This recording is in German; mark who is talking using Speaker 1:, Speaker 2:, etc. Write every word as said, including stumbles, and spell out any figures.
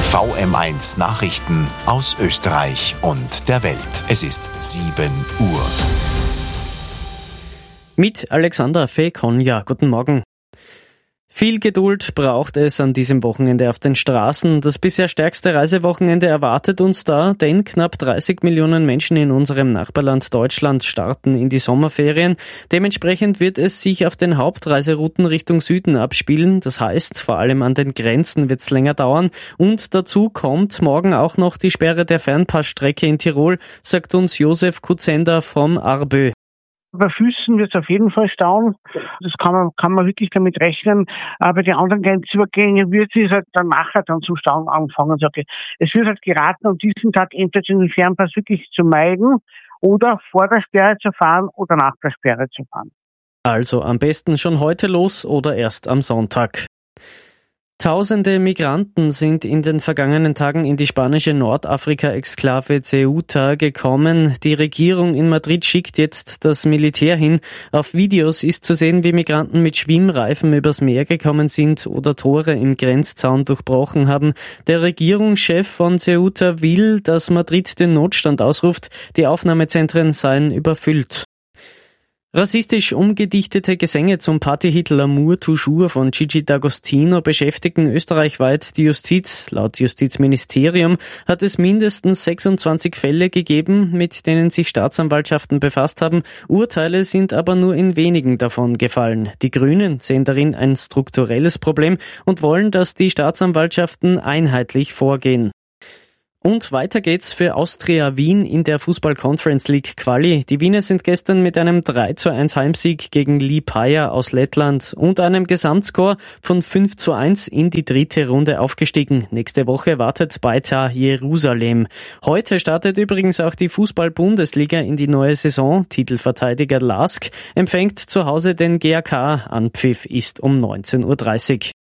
Speaker 1: V M eins Nachrichten aus Österreich und der Welt. Es ist sieben Uhr.
Speaker 2: Mit Alexander Fekonja. Guten Morgen. Viel Geduld braucht es an diesem Wochenende auf den Straßen. Das bisher stärkste Reisewochenende erwartet uns da, denn knapp dreißig Millionen Menschen in unserem Nachbarland Deutschland starten in die Sommerferien. Dementsprechend wird es sich auf den Hauptreiserouten Richtung Süden abspielen. Das heißt, vor allem an den Grenzen wird es länger dauern. Und dazu kommt morgen auch noch die Sperre der Fernpassstrecke in Tirol, sagt uns Josef Kutzender vom ARBÖ.
Speaker 3: Bei Füßen wird es auf jeden Fall stauen. Das kann man, kann man wirklich damit rechnen. Aber die anderen Grenzübergänge wird es halt dann nachher dann zum Stauen anfangen. Es wird halt geraten, um diesen Tag entweder den Fernpass wirklich zu meiden oder vor der Sperre zu fahren oder nach der Sperre zu fahren.
Speaker 2: Also am besten schon heute los oder erst am Sonntag. Tausende Migranten sind in den vergangenen Tagen in die spanische Nordafrika-Exklave Ceuta gekommen. Die Regierung in Madrid schickt jetzt das Militär hin. Auf Videos ist zu sehen, wie Migranten mit Schwimmreifen übers Meer gekommen sind oder Tore im Grenzzaun durchbrochen haben. Der Regierungschef von Ceuta will, dass Madrid den Notstand ausruft. Die Aufnahmezentren seien überfüllt. Rassistisch umgedichtete Gesänge zum Partyhit L'amour toujours von Gigi D'Agostino beschäftigen österreichweit die Justiz. Laut Justizministerium hat es mindestens sechsundzwanzig Fälle gegeben, mit denen sich Staatsanwaltschaften befasst haben. Urteile sind aber nur in wenigen davon gefallen. Die Grünen sehen darin ein strukturelles Problem und wollen, dass die Staatsanwaltschaften einheitlich vorgehen. Und weiter geht's für Austria Wien in der Fußball-Conference League Quali. Die Wiener sind gestern mit einem drei zu eins Heimsieg gegen Liepāja aus Lettland und einem Gesamtscore von fünf zu eins in die dritte Runde aufgestiegen. Nächste Woche wartet Beitar Jerusalem. Heute startet übrigens auch die Fußball-Bundesliga in die neue Saison. Titelverteidiger Lask empfängt zu Hause den G A K. Anpfiff ist um neunzehn Uhr dreißig.